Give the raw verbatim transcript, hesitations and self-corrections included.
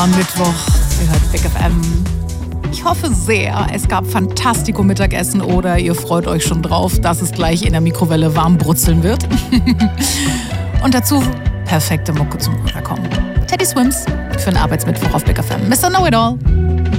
Am Mittwoch, ihr hört Big F M. Ich hoffe sehr, es gab Fantastico Mittagessen oder ihr freut euch schon drauf, dass es gleich in der Mikrowelle warm brutzeln wird. Und dazu perfekte Mucke zum Rüberkommen. Teddy Swims für einen Arbeitsmittwoch auf Big F M. Mister Know-It-All.